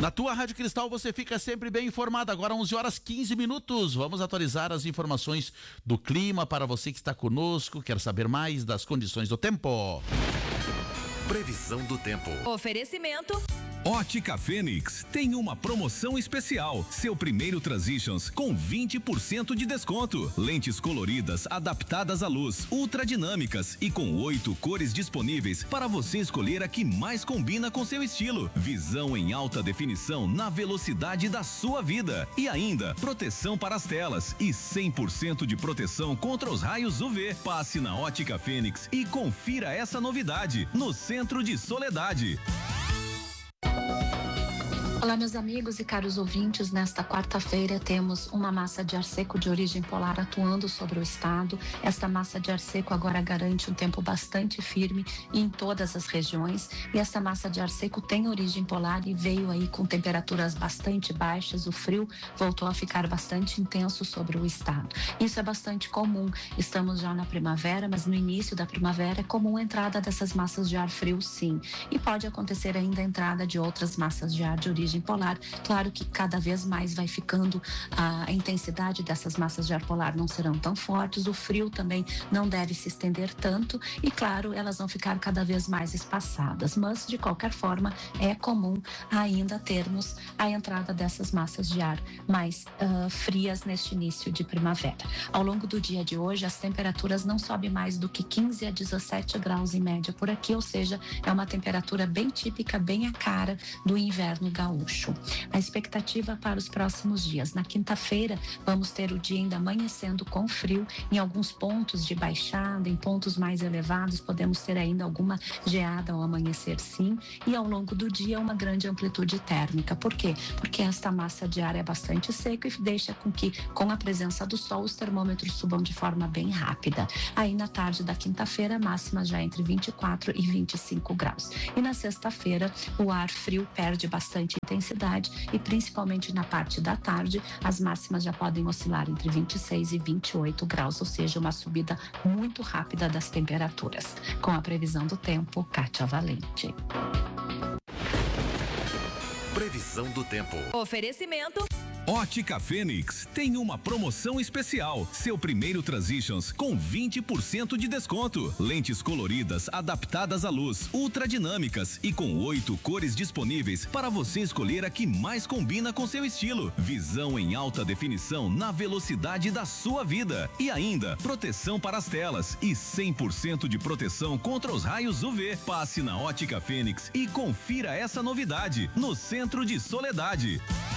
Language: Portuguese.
Na tua Rádio Cristal você fica sempre bem informado. Agora 11h15. Vamos atualizar as informações do clima para você que está conosco, quer saber mais das condições do tempo. Previsão do tempo. Oferecimento Ótica Fênix tem uma promoção especial. Seu primeiro Transitions com 20% de desconto. Lentes coloridas adaptadas à luz, ultradinâmicas e com 8 cores disponíveis para você escolher a que mais combina com seu estilo. Visão em alta definição na velocidade da sua vida. E ainda, proteção para as telas e 100% de proteção contra os raios UV. Passe na Ótica Fênix e confira essa novidade no Centro de Soledade. Olá, meus amigos e caros ouvintes. Nesta quarta-feira temos uma massa de ar seco de origem polar atuando sobre o estado. Esta massa de ar seco agora garante um tempo bastante firme em todas as regiões. E esta massa de ar seco tem origem polar e veio aí com temperaturas bastante baixas. O frio voltou a ficar bastante intenso sobre o estado. Isso é bastante comum. Estamos já na primavera, mas no início da primavera é comum a entrada dessas massas de ar frio, sim. E pode acontecer ainda a entrada de outras massas de ar de origem polar. Claro que cada vez mais vai ficando a intensidade dessas massas de ar polar não serão tão fortes, o frio também não deve se estender tanto e, claro, elas vão ficar cada vez mais espaçadas, mas de qualquer forma é comum ainda termos a entrada dessas massas de ar mais frias neste início de primavera. Ao longo do dia de hoje, as temperaturas não sobem mais do que 15 a 17 graus em média por aqui, ou seja, é uma temperatura bem típica, bem a cara do inverno gaúcho. A expectativa para os próximos dias. Na quinta-feira, vamos ter o dia ainda amanhecendo com frio, em alguns pontos de baixada, em pontos mais elevados, podemos ter ainda alguma geada ao amanhecer, sim, e ao longo do dia uma grande amplitude térmica. Por quê? Porque esta massa de ar é bastante seca e deixa com que, com a presença do sol, os termômetros subam de forma bem rápida. Aí na tarde da quinta-feira, máxima já entre 24 e 25 graus. E na sexta-feira, o ar frio perde bastante intensidade e principalmente na parte da tarde, as máximas já podem oscilar entre 26 e 28 graus, ou seja, uma subida muito rápida das temperaturas. Com a previsão do tempo, Kátia Valente. Previsão do tempo. Oferecimento Ótica Fênix tem uma promoção especial. Seu primeiro Transitions com 20% de desconto. Lentes coloridas adaptadas à luz, ultradinâmicas e com 8 cores disponíveis para você escolher a que mais combina com seu estilo. Visão em alta definição na velocidade da sua vida. E ainda, proteção para as telas e 100% de proteção contra os raios UV. Passe na Ótica Fênix e confira essa novidade no Centro de Soledade.